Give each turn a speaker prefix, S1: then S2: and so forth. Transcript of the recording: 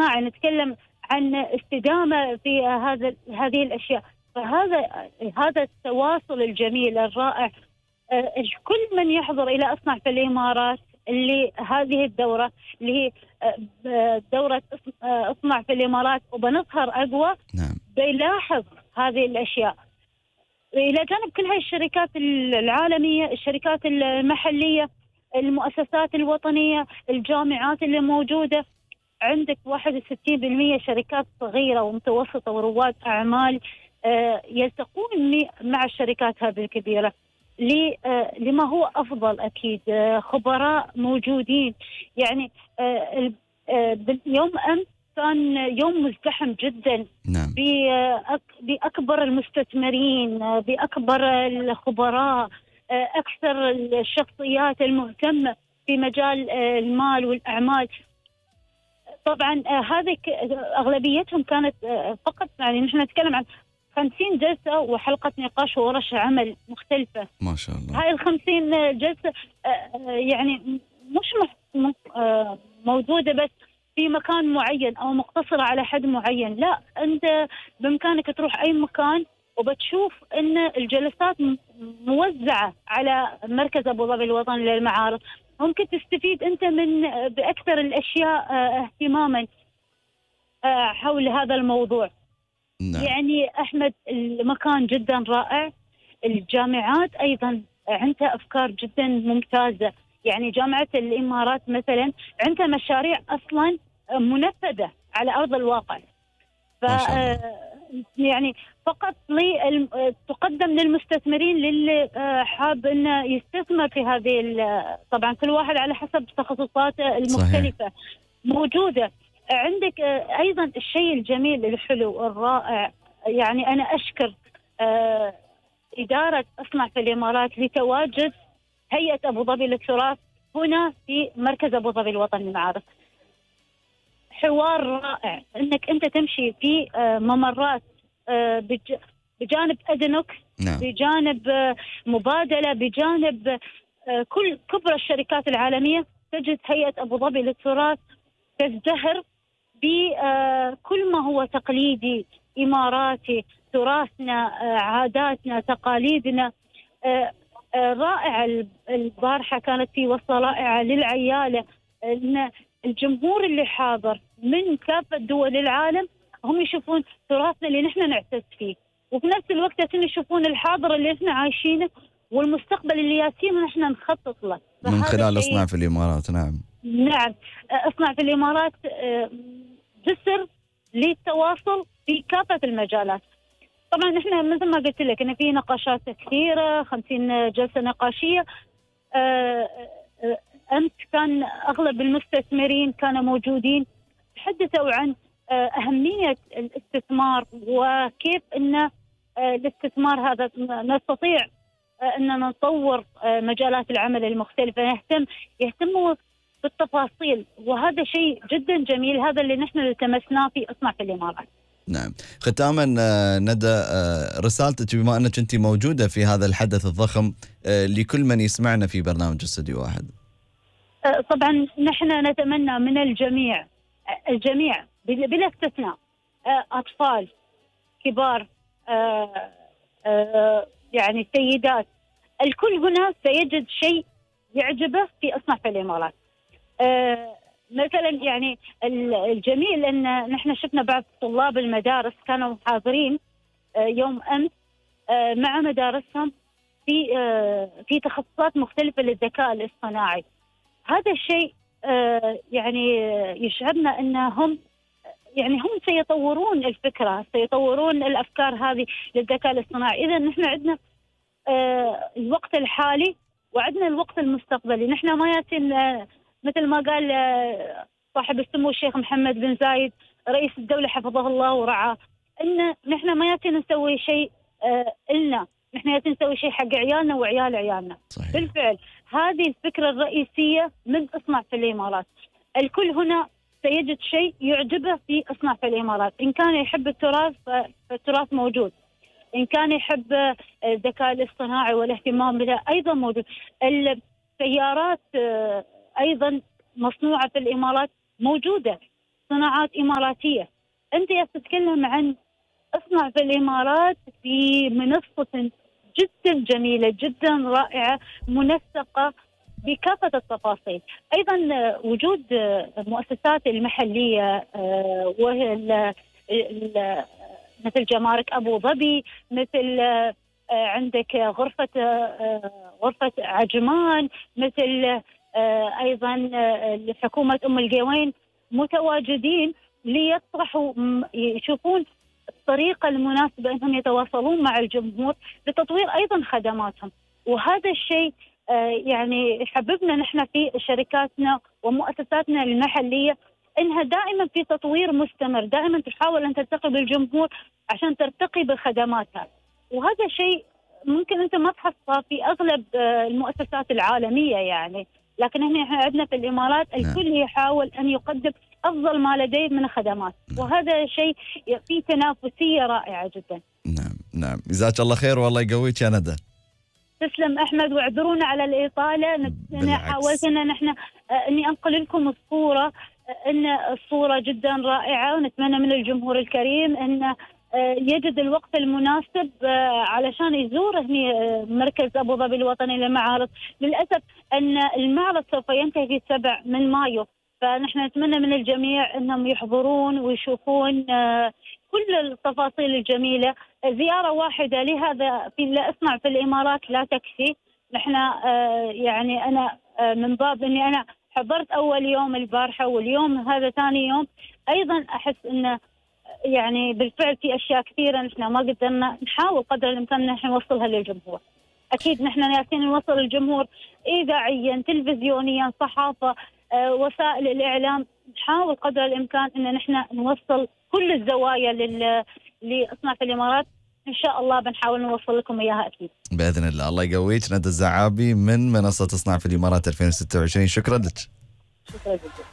S1: الاصطناعي، نتكلم عن استدامة في هذه الأشياء. فهذا التواصل الجميل الرائع. كل من يحضر إلى أصنع في الإمارات اللي هذه الدورة اللي هي دورة أصنع في الإمارات وبنظهر أقوى،
S2: نعم.
S1: بيلاحظ هذه الأشياء إلى جانب كل هاي الشركات العالمية، الشركات المحلية، المؤسسات الوطنية، الجامعات اللي موجودة. عندك 61% شركات صغيرة ومتوسطة ورواد أعمال يلتقون مع الشركات هذه الكبيرة لما هو أفضل. أكيد خبراء موجودين. يعني يوم أمس كان يوم مزدحم جدا.
S2: نعم.
S1: بأكبر المستثمرين، بأكبر الخبراء، أكثر الشخصيات المهتمة في مجال المال والأعمال. طبعا هذه أغلبيتهم كانت فقط، يعني نحن نتكلم عن 50 جلسة وحلقة نقاش وورشة عمل مختلفة.
S2: ما شاء الله.
S1: هاي 50 جلسة يعني مش موجودة بس في مكان معين أو مقتصرة على حد معين. لا، أنت بإمكانك تروح أي مكان وبتشوف أن الجلسات موزعة على مركز أبو ظبي الوطني للمعارض. ممكن تستفيد أنت بأكثر الأشياء اهتماما حول هذا الموضوع.
S2: نعم.
S1: يعني أحمد، المكان جدا رائع. الجامعات أيضا عندها أفكار جدا ممتازة. يعني جامعة الإمارات مثلا عندها مشاريع أصلا منفذة على أرض الواقع. يعني فقط تقدم للمستثمرين للي حاب أنه يستثمر في هذه. طبعا كل واحد على حسب تخصصاته المختلفة. صحيح. موجودة عندك أيضا الشيء الجميل الحلو الرائع. يعني أنا أشكر إدارة أصنع في الإمارات لتواجد هيئة أبو ظبي للتراث هنا في مركز أبو ظبي الوطني للمعارض. حوار رائع انك انت تمشي في ممرات بجانب أدنوك. نعم. بجانب مبادلة، بجانب كل كبرى الشركات العالمية، تجد هيئة أبو ظبي للتراث تزدهر بكل ما هو تقليدي إماراتي، تراثنا، عاداتنا، تقاليدنا. رائعة. البارحة كانت في وصلة رائعة للعيالة، إن الجمهور اللي حاضر من كافة دول العالم هم يشوفون تراثنا اللي نحن نعتز فيه، وفي نفس الوقت يشوفون الحاضر اللي نحن عايشينه والمستقبل اللي ياسين نحن نخطط له
S2: من خلال أصنع في الإمارات. نعم.
S1: نعم. أصنع في الإمارات جسر للتواصل في كافة المجالات. طبعا نحن مثل ما قلت لك إن في نقاشات كثيرة، 50 جلسة نقاشية. أمس كان أغلب المستثمرين كانوا موجودين، تحدثوا عن أهمية الاستثمار وكيف أن الاستثمار هذا نستطيع أن نطور مجالات العمل المختلفة. يهتموا بالتفاصيل، وهذا شيء جدا جميل. هذا اللي نحن التمسناه في أصنع في الإمارات.
S2: نعم. ختاما ندى، رسالتك بما أنك أنت موجودة في هذا الحدث الضخم لكل من يسمعنا في برنامج استوديو واحد.
S1: طبعا نحن نتمنى من الجميع بلا استثناء، أطفال، كبار، يعني سيدات، الكل هنا سيجد شيء يعجبه في أصنع في الإمارات. مثلا يعني الجميل أن نحن شفنا بعض طلاب المدارس كانوا حاضرين يوم أمس مع مدارسهم في تخصصات مختلفة للذكاء الاصطناعي. هذا الشيء يعني يشعرنا أنهم هم سيطورون الفكرة، سيطورون الأفكار هذه للذكاء الاصطناعي. إذا نحن عندنا الوقت الحالي وعندنا الوقت المستقبلي. نحن ما ياتين مثل ما قال صاحب السمو الشيخ محمد بن زايد رئيس الدولة حفظه الله ورعاه، إن نحن ما ياتين نسوي شيء إلنا، نحن ياتين نسوي شيء حق عيالنا وعيال عيالنا. صحيح. بالفعل هذه الفكرة الرئيسية من أصنع في الإمارات. الكل هنا سيجد شيء يعجبه في أصنع في الإمارات. إن كان يحب التراث فالتراث موجود، إن كان يحب الذكاء الاصطناعي والاهتمام به أيضا موجود. السيارات أيضا مصنوعة في الإمارات موجودة. صناعات إماراتية. أنت تتكلم عن اصنع في الإمارات في منصة جدا جميلة جدا رائعة منسقة بكافة التفاصيل. أيضا وجود المؤسسات المحلية مثل جمارك أبو ظبي، مثل عندك غرفة عجمان، مثل أيضا حكومة أم القوين، متواجدين ليطرحوا يشوفون الطريقة المناسبة أنهم يتواصلون مع الجمهور لتطوير أيضا خدماتهم. وهذا الشيء يعني يحببنا نحن في شركاتنا ومؤسساتنا المحلية، انها دائما في تطوير مستمر، دائما تحاول ان تلتقي بالجمهور عشان ترتقي بخدماتها. وهذا شيء ممكن انت ما تحصله في اغلب المؤسسات العالميه يعني، لكن احنا عندنا في الامارات الكل يحاول ان يقدم افضل ما لديه من الخدمات، وهذا شيء فيه تنافسيه رائعه جدا.
S2: نعم جزاك الله خير والله يقويك يا ندى.
S1: تسلم احمد، واعذرونا على الاطاله، انا حاولت ان احنا اني انقل لكم الصوره، ان الصوره جدا رائعه، ونتمنى من الجمهور الكريم ان يجد الوقت المناسب علشان يزور هني مركز ابو ظبي الوطني للمعارض. للاسف ان المعرض سوف ينتهي في 7 من مايو، فنحن نتمنى من الجميع انهم يحضرون ويشوفون كل التفاصيل الجميله. زياره واحده لهذا في اصنع في الامارات لا تكفي. نحن يعني انا من باب اني انا حضرت اول يوم البارحه، واليوم هذا ثاني يوم، ايضا احس انه يعني بالفعل في اشياء كثيره نحن ما قدرنا، نحاول قدر الامكان نحن نوصلها للجمهور. اكيد نحن ياسين نوصل للجمهور اذاعيا، تلفزيونيا، صحافه، وسائل الاعلام، نحاول قدر الامكان ان نحن نوصل كل الزوايا لاصنع في الامارات. ان شاء الله بنحاول نوصل لكم اياها اكيد
S2: باذن الله. الله يقويك ندى الزعابي من منصه اصنع في الامارات 2026. شكرا لك.
S1: شكرا جدا.